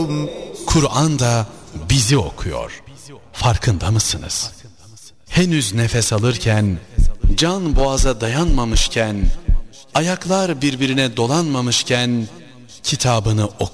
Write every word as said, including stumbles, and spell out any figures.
Kur'an da bizi okuyor. Farkında mısınız? Henüz nefes alırken, can boğaza dayanmamışken, ayaklar birbirine dolanmamışken kitabını oku.